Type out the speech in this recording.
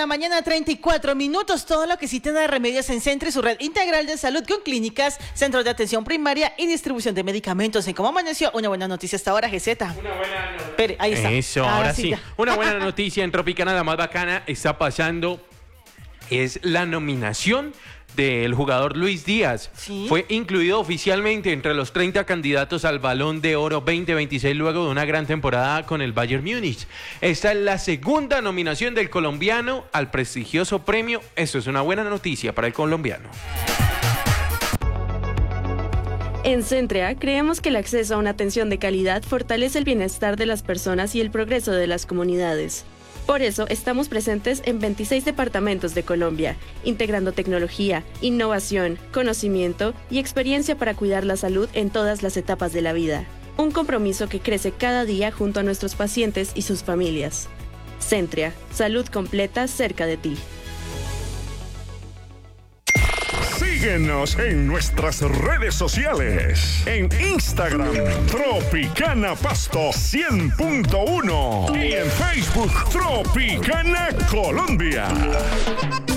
la mañana, 34 minutos. Todo lo que sí tiene de remedios en Centro y su red integral de salud con clínicas, centros de atención primaria y distribución de medicamentos. ¿En cómo amaneció? Una buena noticia hasta ahora, GZ. Una buena noticia. Espere, ahí está. Eso, ahora sí. Una buena noticia en Tropicana, la más bacana, está pasando. Es la nominación del jugador Luis Díaz. ¿Sí? Fue incluido oficialmente entre los 30 candidatos al Balón de Oro 2026 luego de una gran temporada con el Bayern Múnich. Esta es la segunda nominación del colombiano al prestigioso premio. Esto es una buena noticia para el colombiano. En Centrea creemos que el acceso a una atención de calidad fortalece el bienestar de las personas y el progreso de las comunidades. Por eso estamos presentes en 26 departamentos de Colombia, integrando tecnología, innovación, conocimiento y experiencia para cuidar la salud en todas las etapas de la vida. Un compromiso que crece cada día junto a nuestros pacientes y sus familias. Centrea, salud completa cerca de ti. Síguenos en nuestras redes sociales. En Instagram, Tropicana Pasto 100.1. Y en Facebook, Tropicana Colombia.